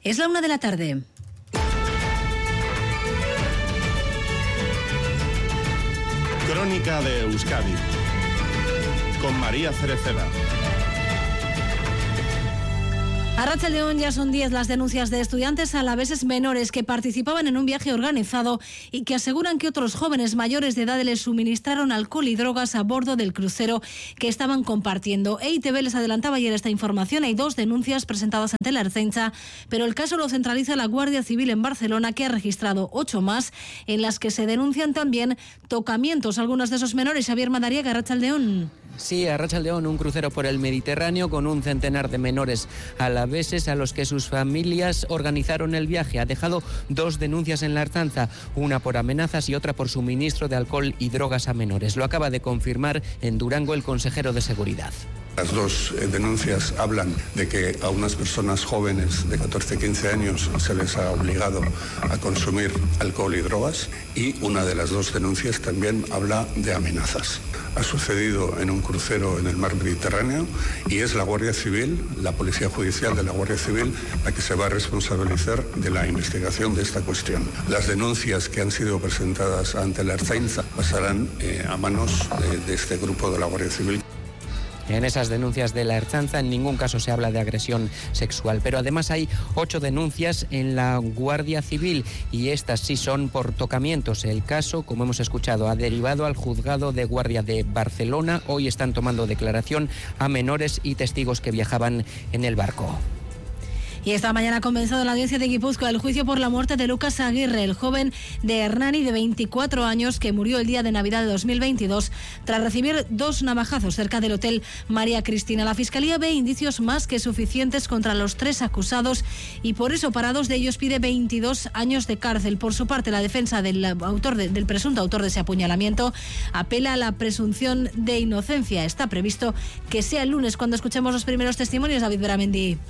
Es la 1 de la tarde. Crónica de Euskadi con María Cereceda. A Arratsaldeon ya son 10 las denuncias de estudiantes alaveses menores que participaban en un viaje organizado y que aseguran que otros jóvenes mayores de edad les suministraron alcohol y drogas a bordo del crucero que estaban compartiendo. EITB les adelantaba ayer esta información. Hay 2 denuncias presentadas ante la Ertzaintza, pero el caso lo centraliza la Guardia Civil en Barcelona, que ha registrado 8 más, en las que se denuncian también tocamientos a algunos de esos menores. Xavier Madariaga, Arratsaldeon. Sí, Arratsaldeon, un crucero por el Mediterráneo con un centenar de menores alaveses a los que sus familias organizaron el viaje. Ha dejado 2 denuncias en la Ertzaintza, una por amenazas y otra por suministro de alcohol y drogas a menores. Lo acaba de confirmar en Durango el consejero de Seguridad. Las 2 denuncias hablan de que a unas personas jóvenes de 14-15 años se les ha obligado a consumir alcohol y drogas, y una de las 2 denuncias también habla de amenazas. Ha sucedido en un crucero en el mar Mediterráneo y es la Guardia Civil, la Policía Judicial de la Guardia Civil, la que se va a responsabilizar de la investigación de esta cuestión. Las denuncias que han sido presentadas ante la Ertzaintza pasarán a manos de este grupo de la Guardia Civil. En esas denuncias de la Ertzaintza en ningún caso se habla de agresión sexual, pero además hay 8 denuncias en la Guardia Civil y estas sí son por tocamientos. El caso, como hemos escuchado, ha derivado al Juzgado de Guardia de Barcelona. Hoy están tomando declaración a menores y testigos que viajaban en el barco. Y esta mañana ha comenzado en la audiencia de Guipúzcoa el juicio por la muerte de Lucas Aguirre, el joven de Hernani de 24 años que murió el día de Navidad de 2022 tras recibir 2 navajazos cerca del Hotel María Cristina. La Fiscalía ve indicios más que suficientes contra los 3 acusados y por eso para 2 de ellos pide 22 años de cárcel. Por su parte, la defensa del presunto autor de ese apuñalamiento apela a la presunción de inocencia. Está previsto que sea el lunes cuando escuchemos los primeros testimonios. David Beramendi.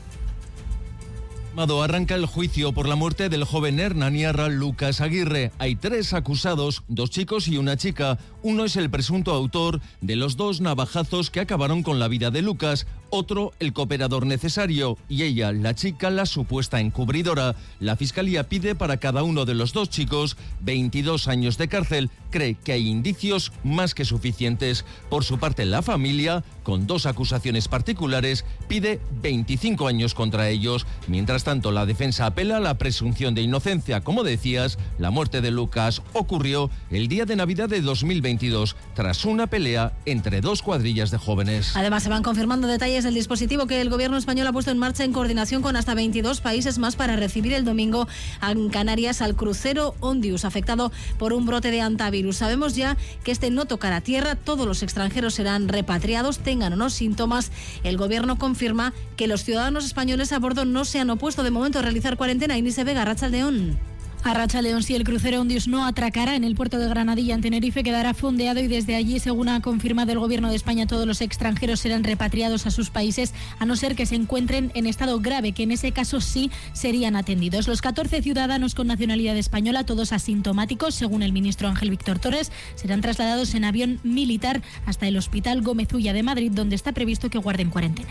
Arranca el juicio por la muerte del joven hernaniarra Lucas Aguirre. Hay 3 acusados, 2 chicos y una chica. Uno es el presunto autor de los 2 navajazos que acabaron con la vida de Lucas. Otro, el cooperador necesario. Y ella, la chica, la supuesta encubridora. La Fiscalía pide para cada uno de los 2 chicos 22 años de cárcel. Cree que hay indicios más que suficientes. Por su parte, la familia, con 2 acusaciones particulares, pide 25 años contra ellos. Mientras tanto, la defensa apela a la presunción de inocencia. Como decías, la muerte de Lucas ocurrió el día de Navidad de 2022, tras una pelea entre 2 cuadrillas de jóvenes. Además, se van confirmando detalles del dispositivo que el gobierno español ha puesto en marcha en coordinación con hasta 22 países más para recibir el domingo en Canarias al crucero Ondius, afectado por un brote de hantavirus. Sabemos ya que este no tocará tierra, todos los extranjeros serán repatriados, tengan o no síntomas. El gobierno confirma que los ciudadanos españoles a bordo no se han opuesto de momento a realizar cuarentena. Inés Vega, Arratsaldeon. Arratsaldeon, si el crucero Ondius no atracará en el puerto de Granadilla, en Tenerife, quedará fondeado y desde allí, según ha confirmado el gobierno de España, todos los extranjeros serán repatriados a sus países, a no ser que se encuentren en estado grave, que en ese caso sí serían atendidos. Los 14 ciudadanos con nacionalidad española, todos asintomáticos, según el ministro Ángel Víctor Torres, serán trasladados en avión militar hasta el Hospital Gómez Ulla de Madrid, donde está previsto que guarden cuarentena.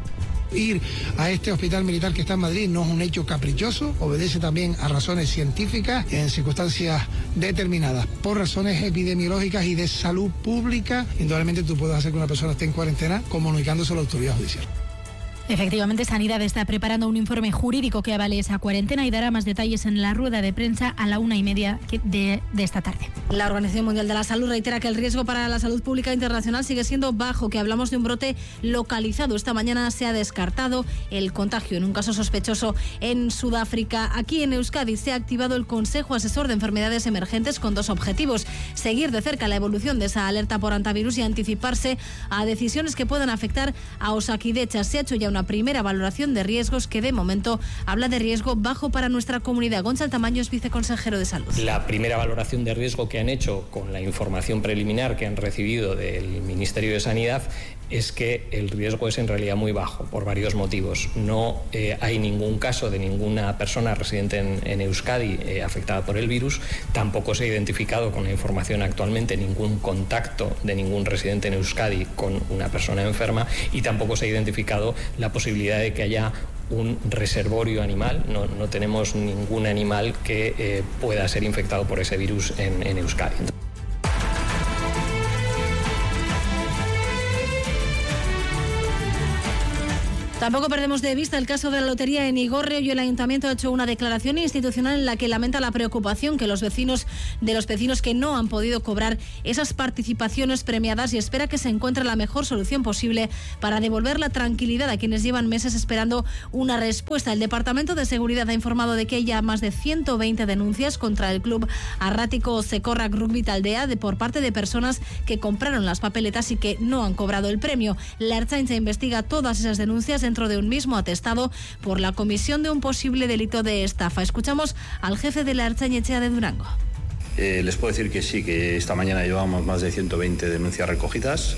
Ir a este hospital militar que está en Madrid no es un hecho caprichoso, obedece también a razones científicas en circunstancias determinadas. Por razones epidemiológicas y de salud pública, indudablemente tú puedes hacer que una persona esté en cuarentena comunicándose a la autoridad judicial. Efectivamente, Sanidad está preparando un informe jurídico que avale esa cuarentena y dará más detalles en la rueda de prensa a la 1:30 de esta tarde. La Organización Mundial de la Salud reitera que el riesgo para la salud pública internacional sigue siendo bajo, que hablamos de un brote localizado. Esta mañana se ha descartado el contagio en un caso sospechoso en Sudáfrica. Aquí en Euskadi se ha activado el Consejo Asesor de Enfermedades Emergentes con 2 objetivos: seguir de cerca la evolución de esa alerta por hantavirus y anticiparse a decisiones que puedan afectar a Osakidetza. Se ha hecho ya una primera valoración de riesgos que de momento habla de riesgo bajo para nuestra comunidad. Gonzalo Tamaño es viceconsejero de Salud. La primera valoración de riesgo que han hecho con la información preliminar que han recibido del Ministerio de Sanidad es que el riesgo es en realidad muy bajo por varios motivos. No hay ningún caso de ninguna persona residente en Euskadi afectada por el virus. Tampoco se ha identificado con la información actualmente ningún contacto de ningún residente en Euskadi con una persona enferma y tampoco se ha identificado la posibilidad de que haya un reservorio animal, no tenemos ningún animal que pueda ser infectado por ese virus en Euskadi. Tampoco perdemos de vista el caso de la lotería en Igorre. Hoy el Ayuntamiento ha hecho una declaración institucional en la que lamenta la preocupación que los vecinos que no han podido cobrar esas participaciones premiadas y espera que se encuentre la mejor solución posible para devolver la tranquilidad a quienes llevan meses esperando una respuesta. El Departamento de Seguridad ha informado de que hay ya más de 120 denuncias contra el club arrático Sekorrak Rugby Taldea por parte de personas que compraron las papeletas y que no han cobrado el premio. La Ertzaintza investiga todas esas denuncias dentro de un mismo atestado por la comisión de un posible delito de estafa. Escuchamos al jefe de la Ertzaintza de Durango. Les puedo decir que sí, que esta mañana llevamos más de 120 denuncias recogidas,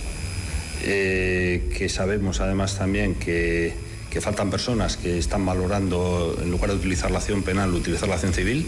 que sabemos además también que faltan personas que están valorando, en lugar de utilizar la acción penal, utilizar la acción civil,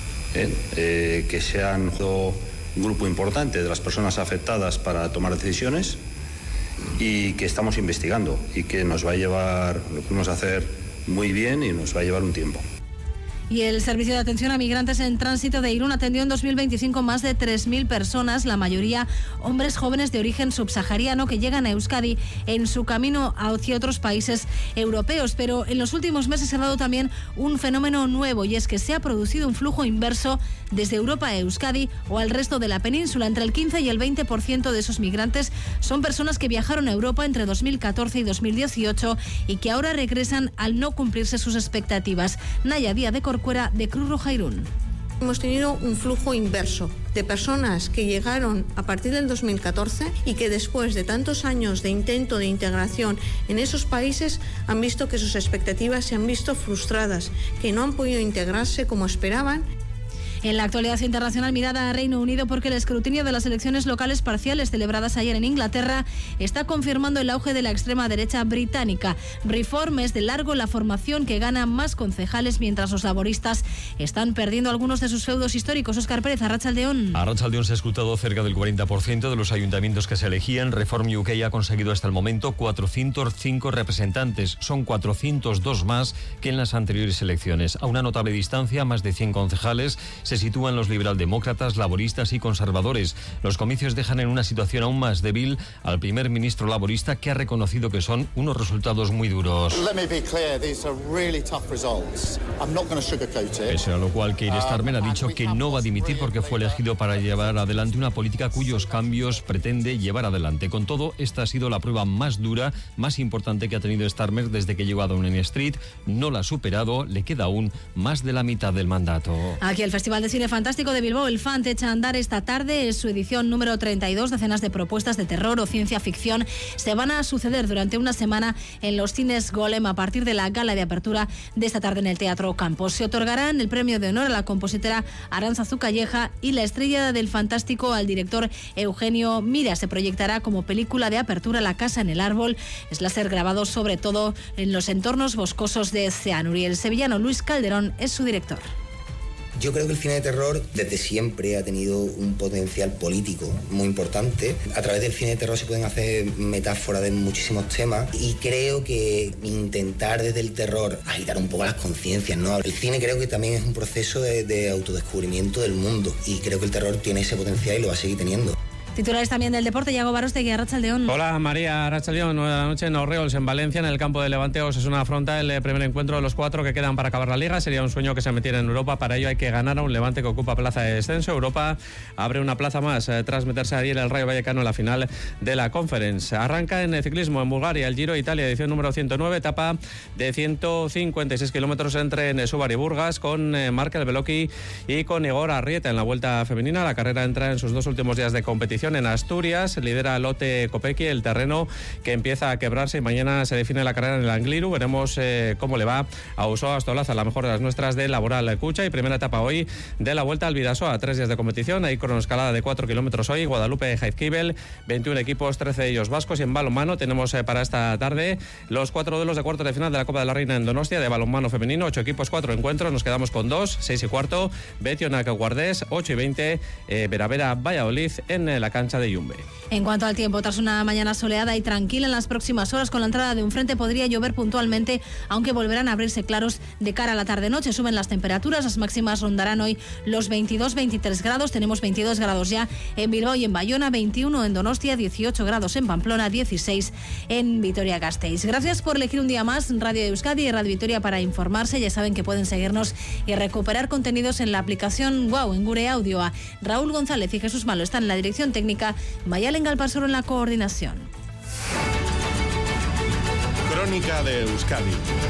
que se han dado un grupo importante de las personas afectadas para tomar decisiones y que estamos investigando y que nos va a llevar, lo podemos hacer muy bien y nos va a llevar un tiempo. Y el Servicio de Atención a Migrantes en Tránsito de Irún atendió en 2025 más de 3.000 personas, la mayoría hombres jóvenes de origen subsahariano que llegan a Euskadi en su camino hacia otros países europeos. Pero en los últimos meses se ha dado también un fenómeno nuevo y es que se ha producido un flujo inverso desde Europa a Euskadi o al resto de la península. Entre el 15 y el 20% de esos migrantes son personas que viajaron a Europa entre 2014 y 2018 y que ahora regresan al no cumplirse sus expectativas. Naya Díaz de Corcuera, de Cruz Roja Irún. Hemos tenido un flujo inverso de personas que llegaron a partir del 2014 y que después de tantos años de intento de integración en esos países han visto que sus expectativas se han visto frustradas, que no han podido integrarse como esperaban. En la actualidad internacional, mirada a Reino Unido porque el escrutinio de las elecciones locales parciales celebradas ayer en Inglaterra está confirmando el auge de la extrema derecha británica. Reform es de largo la formación que gana más concejales mientras los laboristas están perdiendo algunos de sus feudos históricos. Óscar Pérez, Arratsaldeón. Arratsaldeón se ha escrutado cerca del 40% de los ayuntamientos que se elegían. Reform UK ha conseguido hasta el momento 405 representantes. Son 402 más que en las anteriores elecciones. A una notable distancia, más de 100 concejales se sitúan los liberaldemócratas, laboristas y conservadores. Los comicios dejan en una situación aún más débil al primer ministro laborista, que ha reconocido que son unos resultados muy duros. Pese a lo cual, Keir Starmer ha dicho que no va a dimitir porque fue elegido para llevar adelante una política cuyos cambios pretende llevar adelante. Con todo, esta ha sido la prueba más dura, más importante que ha tenido Starmer desde que llegó a Downing Street. No la ha superado, le queda aún más de la mitad del mandato. Aquí el Festival de Cine Fantástico de Bilbao, el FANT, echa a andar esta tarde. Es su edición número 32. Decenas de propuestas de terror o ciencia ficción se van a suceder durante una semana en los cines Golem a partir de la gala de apertura de esta tarde en el Teatro Campos. Se otorgarán el premio de honor a la compositora Arantzazu Calleja y la estrella del fantástico al director Eugenio Mira. Se proyectará como película de apertura La casa en el árbol. Es láser grabado sobre todo en los entornos boscosos de Ceanuri. El sevillano Luis Calderón es su director. Yo creo que el cine de terror desde siempre ha tenido un potencial político muy importante. A través del cine de terror se pueden hacer metáforas de muchísimos temas y creo que intentar desde el terror agitar un poco las conciencias, ¿no? El cine creo que también es un proceso de autodescubrimiento del mundo y creo que el terror tiene ese potencial y lo va a seguir teniendo. Titulares también del deporte, Iago Barostegui, Arratsaldeón. Hola María, Arratsaldeón. 9 de la noche en Orriols, en Valencia, en el campo de Levante Osasuna afronta el primer encuentro de los 4 que quedan para acabar la Liga. Sería un sueño que se metiera en Europa. Para ello hay que ganar a un Levante que ocupa plaza de descenso. Europa abre una plaza más tras meterse ayer el Rayo Vallecano en la final de la Conference. Arranca en el ciclismo en Bulgaria el Giro de Italia, edición número 109, etapa de 156 kilómetros entre Subar y Burgas, con Markel Beloki y con Igor Arrieta en la vuelta femenina. La carrera entra en sus 2 últimos días de competición en Asturias. Lidera Lotte Kopecky, el terreno que empieza a quebrarse y mañana se define la carrera en el Angliru. Veremos cómo le va a Usoa Astolaza, la mejor de las nuestras de Laboral Cucha, y primera etapa hoy de la Vuelta al Bidasoa. 3 días de competición, hay cronoescalada de 4 kilómetros hoy, Guadalupe Jaizkibel, 21 equipos, 13 de ellos vascos, y en balonmano tenemos para esta tarde los 4 duelos de cuartos de final de la Copa de la Reina en Donostia de balonmano femenino. 8 equipos, 4 encuentros, nos quedamos con 2, 6 y cuarto, Betionak Guardés, 8 y 20, Veravera Valladolid en la cancha de Yumbe. En cuanto al tiempo, tras una mañana soleada y tranquila en las próximas horas, con la entrada de un frente podría llover puntualmente, aunque volverán a abrirse claros de cara a la tarde-noche. Suben las temperaturas, las máximas rondarán hoy los 22-23 grados. Tenemos 22 grados ya en Bilbao y en Bayona, 21 en Donostia, 18 grados en Pamplona, 16 en Vitoria-Gasteiz. Gracias por elegir un día más Radio Euskadi y Radio Vitoria para informarse. Ya saben que pueden seguirnos y recuperar contenidos en la aplicación Wow, en Gure Audio. A Raúl González y Jesús Malo están en la dirección técnica, Mayalen Galparsoro en la coordinación. Crónica de Euskadi.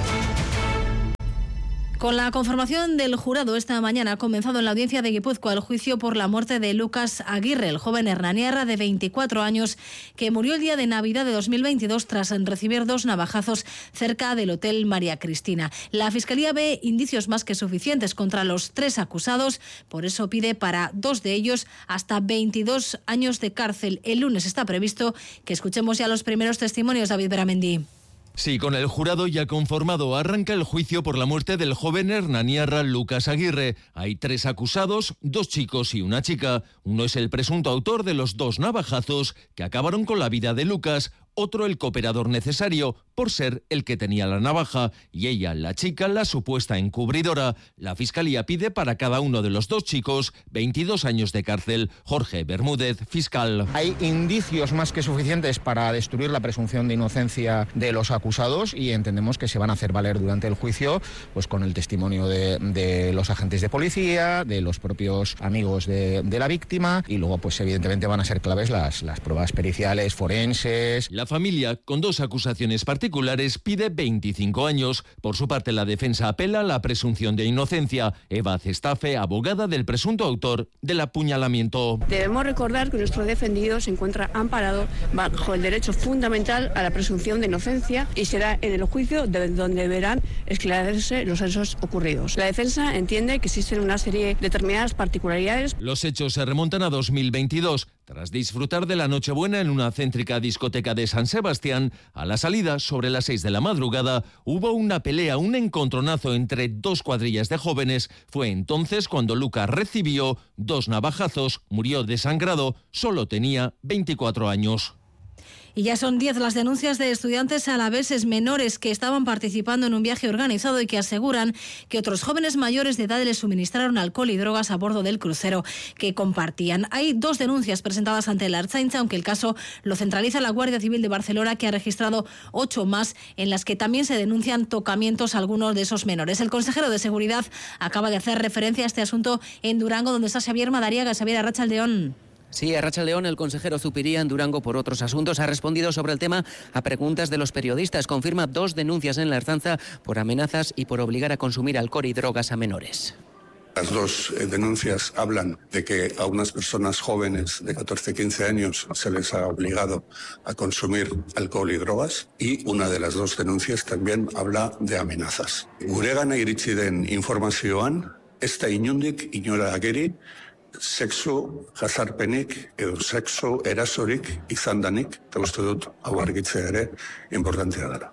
Con la conformación del jurado esta mañana ha comenzado en la audiencia de Guipúzcoa el juicio por la muerte de Lucas Aguirre, el joven hernaniarra de 24 años que murió el día de Navidad de 2022 tras recibir 2 navajazos cerca del Hotel María Cristina. La Fiscalía ve indicios más que suficientes contra los 3 acusados, por eso pide para 2 de ellos hasta 22 años de cárcel. El lunes está previsto que escuchemos ya los primeros testimonios, David Beramendi. Sí, con el jurado ya conformado arranca el juicio por la muerte del joven hernaniarra Lucas Aguirre. Hay 3 acusados, 2 chicos y una chica. Uno es el presunto autor de los 2 navajazos que acabaron con la vida de Lucas. Otro el cooperador necesario, por ser el que tenía la navaja, y ella, la chica, la supuesta encubridora. La Fiscalía pide para cada uno de los 2 chicos 22 años de cárcel. Jorge Bermúdez, fiscal. Hay indicios más que suficientes para destruir la presunción de inocencia de los acusados y entendemos que se van a hacer valer durante el juicio, pues con el testimonio de los agentes de policía, de los propios amigos de la víctima, y luego pues evidentemente van a ser claves las pruebas periciales, forenses. La familia, con 2 acusaciones particulares, pide 25 años. Por su parte, la defensa apela a la presunción de inocencia. Eva Cestafe, abogada del presunto autor del apuñalamiento. Debemos recordar que nuestro defendido se encuentra amparado bajo el derecho fundamental a la presunción de inocencia y será en el juicio donde deberán esclarecerse los hechos ocurridos. La defensa entiende que existen una serie de determinadas particularidades. Los hechos se remontan a 2022. Tras disfrutar de la Nochebuena en una céntrica discoteca de San Sebastián, a la salida, sobre las 6 de la madrugada, hubo una pelea, un encontronazo entre 2 cuadrillas de jóvenes. Fue entonces cuando Lucas recibió 2 navajazos, murió desangrado, solo tenía 24 años. Y ya son 10 las denuncias de estudiantes alaveses menores que estaban participando en un viaje organizado y que aseguran que otros jóvenes mayores de edad les suministraron alcohol y drogas a bordo del crucero que compartían. Hay 2 denuncias presentadas ante la Ertzaintza, aunque el caso lo centraliza la Guardia Civil de Barcelona, que ha registrado 8 más, en las que también se denuncian tocamientos a algunos de esos menores. El consejero de Seguridad acaba de hacer referencia a este asunto en Durango, donde está Xavier Madariaga. Xavier, arratsaldeon. Sí, arratsaldeon, el consejero Zupiría en Durango por otros asuntos ha respondido sobre el tema a preguntas de los periodistas. Confirma 2 denuncias en la Ertzaintza por amenazas y por obligar a consumir alcohol y drogas a menores. Las 2 denuncias hablan de que a unas personas jóvenes de 14-15 años se les ha obligado a consumir alcohol y drogas, y una de las 2 denuncias también habla de amenazas. Guregana iritsi den informazioan, ez da inondik inora ageri, sexu jazarpenik edo sexu erasorik izan danik, eta uste dut hau argitzea ere importantea dela.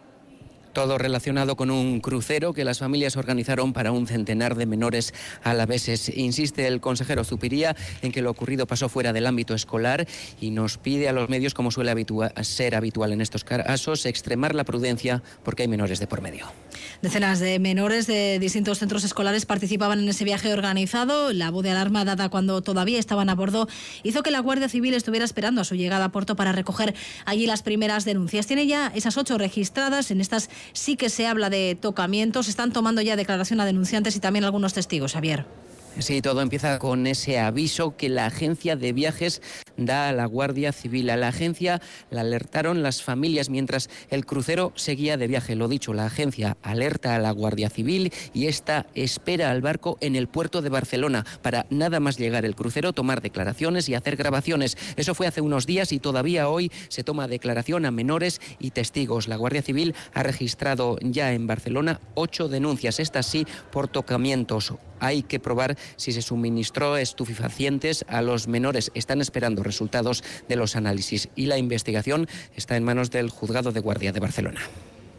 Todo relacionado con un crucero que las familias organizaron para un centenar de menores alaveses. Insiste el consejero Zupiría en que lo ocurrido pasó fuera del ámbito escolar y nos pide a los medios, como suele ser habitual en estos casos, extremar la prudencia porque hay menores de por medio. Decenas de menores de distintos centros escolares participaban en ese viaje organizado. La voz de alarma dada cuando todavía estaban a bordo hizo que la Guardia Civil estuviera esperando a su llegada a puerto para recoger allí las primeras denuncias. Tiene ya esas 8 registradas. En estas sí que se habla de tocamientos. Están tomando ya declaración a denunciantes y también algunos testigos, Xavier. Sí, todo empieza con ese aviso que la agencia de viajes da a la Guardia Civil. A la agencia la alertaron las familias mientras el crucero seguía de viaje. Lo dicho, la agencia alerta a la Guardia Civil y esta espera al barco en el puerto de Barcelona para nada más llegar el crucero, tomar declaraciones y hacer grabaciones. Eso fue hace unos días y todavía hoy se toma declaración a menores y testigos. La Guardia Civil ha registrado ya en Barcelona 8 denuncias, estas sí por tocamientos. Hay que probar si se suministró estupefacientes a los menores. Están esperando resultados de los análisis y la investigación está en manos del Juzgado de Guardia de Barcelona.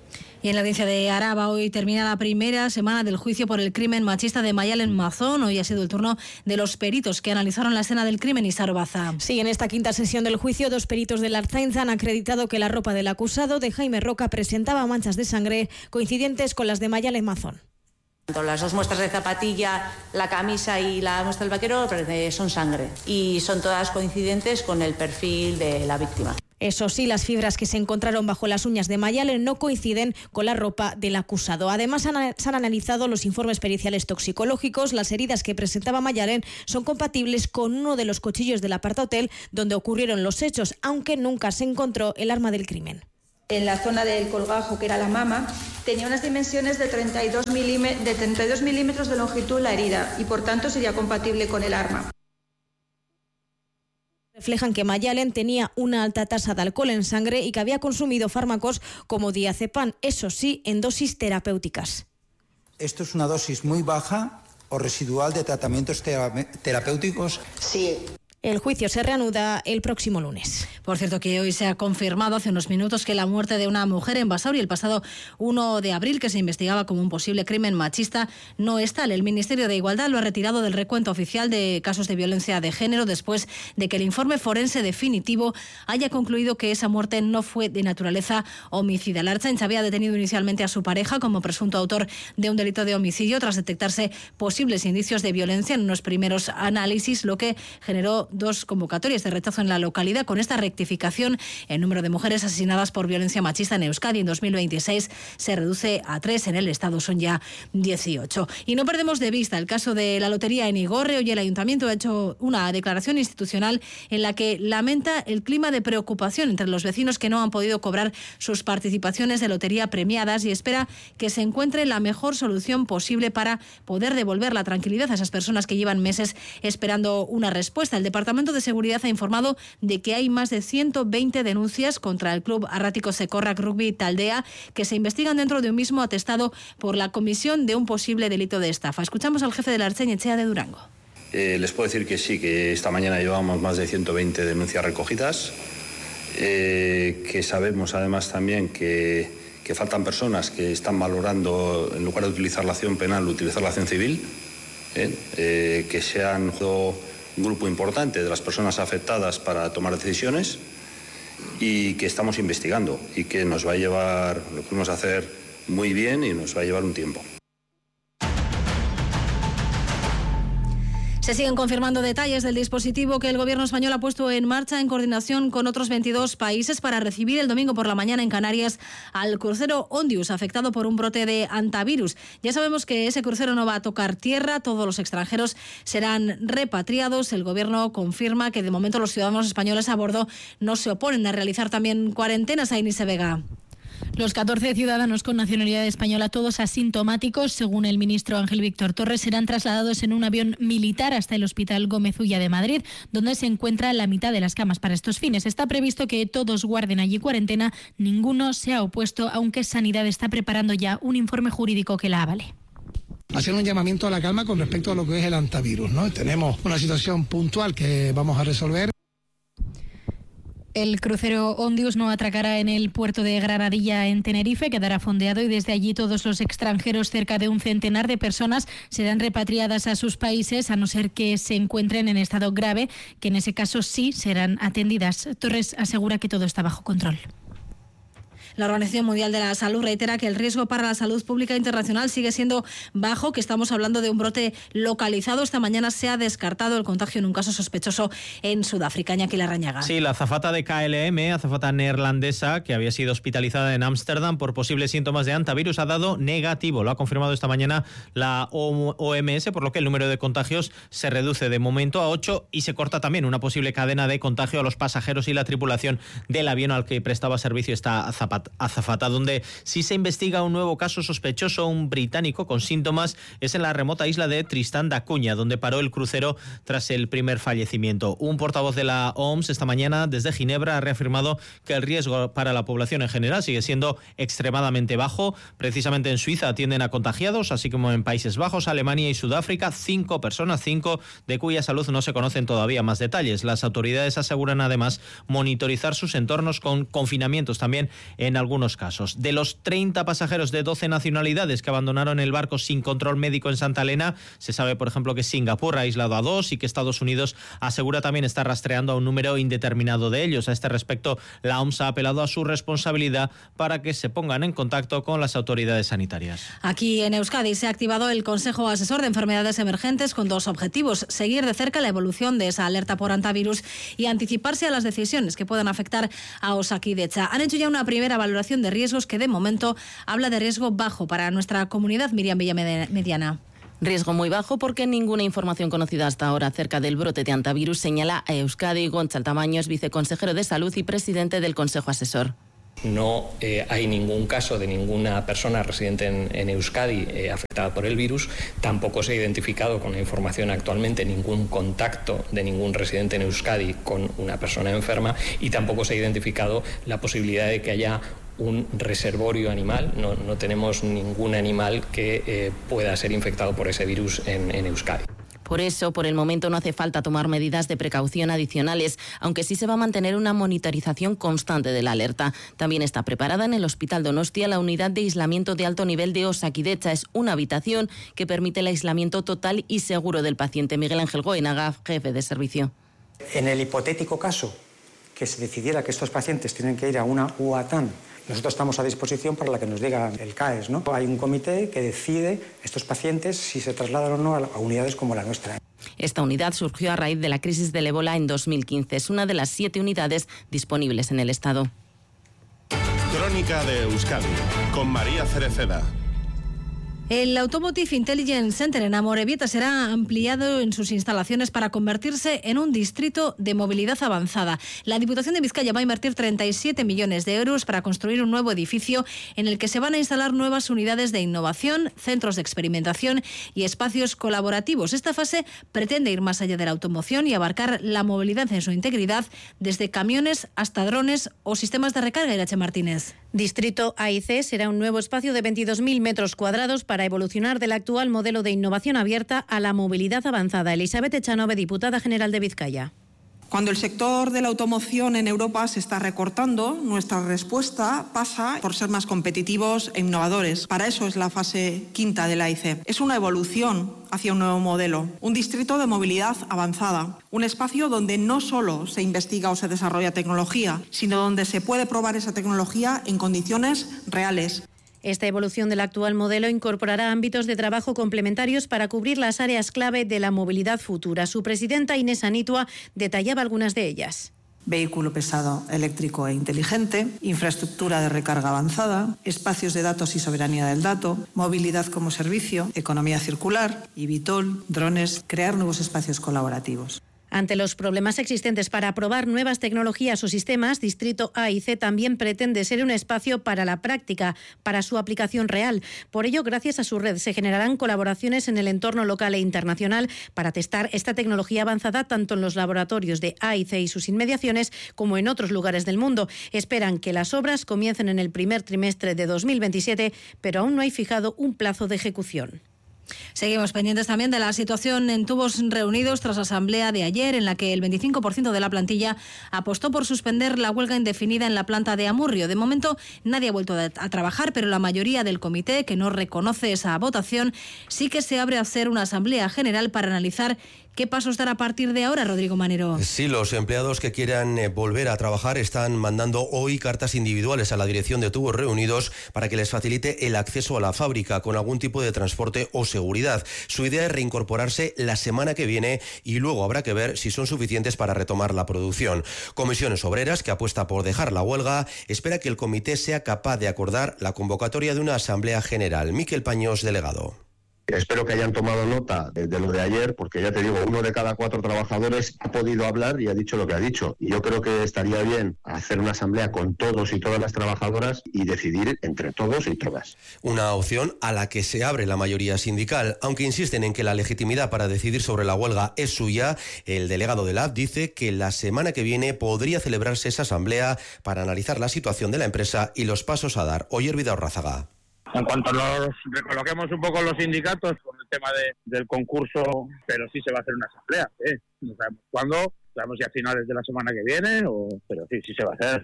Y en la audiencia de Araba hoy termina la primera semana del juicio por el crimen machista de Mayalen Mazón. Hoy ha sido el turno de los peritos que analizaron la escena del crimen. Isaro Baza. Sí, en esta quinta sesión del juicio, 2 peritos de la Ertzaintza han acreditado que la ropa del acusado, de Jaime Roca, presentaba manchas de sangre coincidentes con las de Mayalen Mazón. Las 2 muestras de zapatilla, la camisa y la muestra del vaquero son sangre y son todas coincidentes con el perfil de la víctima. Eso sí, las fibras que se encontraron bajo las uñas de Mayalen no coinciden con la ropa del acusado. Además, se han analizado los informes periciales toxicológicos. Las heridas que presentaba Mayalen son compatibles con uno de los cuchillos del apartahotel donde ocurrieron los hechos, aunque nunca se encontró el arma del crimen. En la zona del colgajo, que era la mama, tenía unas dimensiones de 32 milímetros de longitud la herida y, por tanto, sería compatible con el arma. Reflejan que Mayalen tenía una alta tasa de alcohol en sangre y que había consumido fármacos como diazepam, eso sí, en dosis terapéuticas. ¿Esto es una dosis muy baja o residual de tratamientos terapéuticos? Sí. El juicio se reanuda el próximo lunes. Por cierto, que hoy se ha confirmado hace unos minutos que la muerte de una mujer en Basauri el pasado 1 de abril, que se investigaba como un posible crimen machista, no es tal. El Ministerio de Igualdad lo ha retirado del recuento oficial de casos de violencia de género después de que el informe forense definitivo haya concluido que esa muerte no fue de naturaleza homicida. La Ertzaintza había detenido inicialmente a su pareja como presunto autor de un delito de homicidio tras detectarse posibles indicios de violencia en unos primeros análisis, lo que generó 2 convocatorias de rechazo en la localidad. Con esta rectificación, el número de mujeres asesinadas por violencia machista en Euskadi en 2026 se reduce a 3. En el Estado son ya 18. Y no perdemos de vista el caso de la lotería en Igorre. Hoy el Ayuntamiento ha hecho una declaración institucional en la que lamenta el clima de preocupación entre los vecinos que no han podido cobrar sus participaciones de lotería premiadas y espera que se encuentre la mejor solución posible para poder devolver la tranquilidad a esas personas que llevan meses esperando una respuesta. El Departamento de Seguridad ha informado de que hay más de 120 denuncias contra el club Arrático Sekorrak Rugby Taldea que se investigan dentro de un mismo atestado por la comisión de un posible delito de estafa. Escuchamos al jefe de la Ertzaintza Etxea de Durango. Les puedo decir que sí, que esta mañana llevamos más de 120 denuncias recogidas, que sabemos además también que faltan personas que están valorando, en lugar de utilizar la acción penal, utilizar la acción civil, que se han un grupo importante de las personas afectadas para tomar decisiones y que estamos investigando y que nos va a llevar, lo podemos hacer muy bien y nos va a llevar un tiempo. Se siguen confirmando detalles del dispositivo que el gobierno español ha puesto en marcha en coordinación con otros 22 países para recibir el domingo por la mañana en Canarias al crucero Ondius, afectado por un brote de hantavirus. Ya sabemos que ese crucero no va a tocar tierra, todos los extranjeros serán repatriados. El gobierno confirma que de momento los ciudadanos españoles a bordo no se oponen a realizar también cuarentenas. A Inise Vega. Los 14 ciudadanos con nacionalidad española, todos asintomáticos, según el ministro Ángel Víctor Torres, serán trasladados en un avión militar hasta el Hospital Gómez Ulla de Madrid, donde se encuentra la mitad de las camas para estos fines. Está previsto que todos guarden allí cuarentena, ninguno se ha opuesto, aunque Sanidad está preparando ya un informe jurídico que la avale. Hacer un llamamiento a la calma con respecto a lo que es el hantavirus, ¿no? Tenemos una situación puntual que vamos a resolver. El crucero Ondius no atracará en el puerto de Granadilla en Tenerife, quedará fondeado y desde allí todos los extranjeros, cerca de un centenar de personas, serán repatriadas a sus países a no ser que se encuentren en estado grave, que en ese caso sí serán atendidas. Torres asegura que todo está bajo control. La Organización Mundial de la Salud reitera que el riesgo para la salud pública internacional sigue siendo bajo, que estamos hablando de un brote localizado. Esta mañana se ha descartado el contagio en un caso sospechoso en Sudáfrica. Iñaki Larrañaga. Sí, la azafata de KLM, azafata neerlandesa, que había sido hospitalizada en Ámsterdam por posibles síntomas de hantavirus, ha dado negativo. Lo ha confirmado esta mañana la OMS, por lo que el número de contagios se reduce de momento a 8 y se corta también una posible cadena de contagio a los pasajeros y la tripulación del avión al que prestaba servicio esta azafata. Donde sí se investiga un nuevo caso sospechoso, un británico con síntomas, es en la remota isla de Tristán da Cunha, donde paró el crucero tras el primer fallecimiento. Un portavoz de la OMS esta mañana desde Ginebra ha reafirmado que el riesgo para la población en general sigue siendo extremadamente bajo. Precisamente en Suiza atienden a contagiados, así como en Países Bajos, Alemania y Sudáfrica, 5 personas, 5 de cuya salud no se conocen todavía más detalles. Las autoridades aseguran además monitorizar sus entornos con confinamientos también en en algunos casos. De los 30 pasajeros de 12 nacionalidades que abandonaron el barco sin control médico en Santa Elena, se sabe, por ejemplo, que Singapur ha aislado a 2 y que Estados Unidos asegura también estar rastreando a un número indeterminado de ellos. A este respecto, la OMS ha apelado a su responsabilidad para que se pongan en contacto con las autoridades sanitarias. Aquí en Euskadi se ha activado el Consejo Asesor de Enfermedades Emergentes con 2 objetivos: seguir de cerca la evolución de esa alerta por hantavirus y anticiparse a las decisiones que puedan afectar a Osakidetza. Han hecho ya una primera valoración de riesgos que de momento habla de riesgo bajo para nuestra comunidad. Miriam Villamediana. Riesgo muy bajo porque ninguna información conocida hasta ahora acerca del brote de hantavirus, señala a Euskadi. Gontzal Tamaño es viceconsejero de Salud y presidente del Consejo Asesor. No hay ningún caso de ninguna persona residente en Euskadi afectada por el virus. Tampoco se ha identificado con la información actualmente ningún contacto de ningún residente en Euskadi con una persona enferma, y tampoco se ha identificado la posibilidad de que haya un reservorio animal. No tenemos ningún animal que pueda ser infectado por ese virus en Euskadi. Por eso, por el momento, no hace falta tomar medidas de precaución adicionales, aunque sí se va a mantener una monitorización constante de la alerta. También está preparada en el Hospital Donostia la unidad de aislamiento de alto nivel de Osakidetza. Es una habitación que permite el aislamiento total y seguro del paciente. Miguel Ángel Goenaga, jefe de servicio. En el hipotético caso que se decidiera que estos pacientes tienen que ir a una UATAN, nosotros estamos a disposición para la que nos diga el CAES, ¿no? Hay un comité que decide estos pacientes si se trasladan o no a unidades como la nuestra. Esta unidad surgió a raíz de la crisis del ébola en 2015. Es una de las 7 unidades disponibles en el Estado. Crónica de Euskadi, con María Cereceda. El Automotive Intelligence Center en Amorebieta será ampliado en sus instalaciones para convertirse en un distrito de movilidad avanzada. La Diputación de Vizcaya va a invertir 37 millones de euros para construir un nuevo edificio en el que se van a instalar nuevas unidades de innovación, centros de experimentación y espacios colaborativos. Esta fase pretende ir más allá de la automoción y abarcar la movilidad en su integridad, desde camiones hasta drones o sistemas de recarga. Irache Martínez. Distrito AIC será un nuevo espacio de 22.000 metros cuadrados para evolucionar del actual modelo de innovación abierta a la movilidad avanzada. Elizabeth Echanove, diputada general de Vizcaya. Cuando el sector de la automoción en Europa se está recortando, nuestra respuesta pasa por ser más competitivos e innovadores. Para eso es la fase 5 de la AIC. Es una evolución hacia un nuevo modelo, un distrito de movilidad avanzada, un espacio donde no solo se investiga o se desarrolla tecnología, sino donde se puede probar esa tecnología en condiciones reales. Esta evolución del actual modelo incorporará ámbitos de trabajo complementarios para cubrir las áreas clave de la movilidad futura. Su presidenta, Inés Anitua, detallaba algunas de ellas. Vehículo pesado eléctrico e inteligente, infraestructura de recarga avanzada, espacios de datos y soberanía del dato, movilidad como servicio, economía circular, eVTOL, drones, crear nuevos espacios colaborativos. Ante los problemas existentes para probar nuevas tecnologías o sistemas, Distrito AIC también pretende ser un espacio para la práctica, para su aplicación real. Por ello, gracias a su red, se generarán colaboraciones en el entorno local e internacional para testar esta tecnología avanzada tanto en los laboratorios de AIC y sus inmediaciones como en otros lugares del mundo. Esperan que las obras comiencen en el primer trimestre de 2027, pero aún no hay fijado un plazo de ejecución. Seguimos pendientes también de la situación en Tubos Reunidos tras la asamblea de ayer, en la que el 25% de la plantilla apostó por suspender la huelga indefinida en la planta de Amurrio. De momento nadie ha vuelto a trabajar, pero la mayoría del comité, que no reconoce esa votación, sí que se abre a hacer una asamblea general para analizar qué pasos dar a partir de ahora, Rodrigo Manero. Sí, los empleados que quieran volver a trabajar están mandando hoy cartas individuales a la dirección de Tubos Reunidos para que les facilite el acceso a la fábrica con algún tipo de transporte o seguridad. Su idea es reincorporarse la semana que viene y luego habrá que ver si son suficientes para retomar la producción. Comisiones Obreras, que apuesta por dejar la huelga, espera que el comité sea capaz de acordar la convocatoria de una asamblea general. Miquel Pañós, delegado. Espero que hayan tomado nota de lo de ayer, porque ya te digo, 1 de cada 4 trabajadores ha podido hablar y ha dicho lo que ha dicho. Y yo creo que estaría bien hacer una asamblea con todos y todas las trabajadoras y decidir entre todos y todas. Una opción a la que se abre la mayoría sindical. Aunque insisten en que la legitimidad para decidir sobre la huelga es suya, el delegado de LAB dice que la semana que viene podría celebrarse esa asamblea para analizar la situación de la empresa y los pasos a dar. Oyer Vidal Rázaga. En cuanto nos recoloquemos un poco los sindicatos con el tema del concurso, pero sí se va a hacer una asamblea, no sabemos cuándo, sabemos si a finales de la semana que viene, pero sí se va a hacer.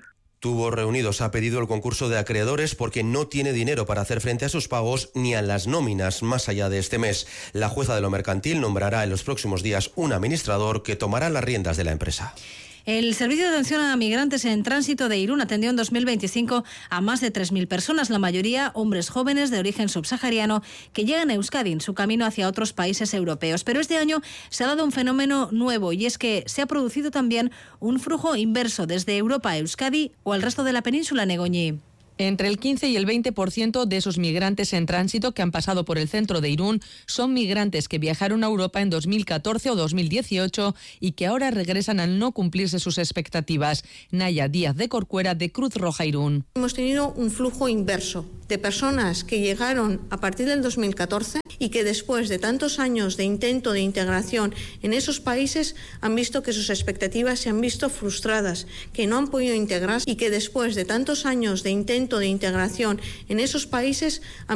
Tubos Reunidos ha pedido el concurso de acreedores porque no tiene dinero para hacer frente a sus pagos ni a las nóminas más allá de este mes. La jueza de lo mercantil nombrará en los próximos días un administrador que tomará las riendas de la empresa. El Servicio de Atención a Migrantes en Tránsito de Irún atendió en 2025 a más de 3.000 personas, la mayoría hombres jóvenes de origen subsahariano que llegan a Euskadi en su camino hacia otros países europeos. Pero este año se ha dado un fenómeno nuevo y es que se ha producido también un flujo inverso desde Europa a Euskadi o al resto de la península, Negoñi. Entre el 15 y el 20% de esos migrantes en tránsito que han pasado por el centro de Irún son migrantes que viajaron a Europa en 2014 o 2018 y que ahora regresan al no cumplirse sus expectativas. Naya Díaz de Corcuera, de Cruz Roja Irún. Hemos tenido un flujo inverso de personas que llegaron a partir del 2014 y que después de tantos años de intento de integración en esos países han visto que sus expectativas se han visto frustradas, que no han podido integrarse y que después de tantos años de intento de integración en esos países han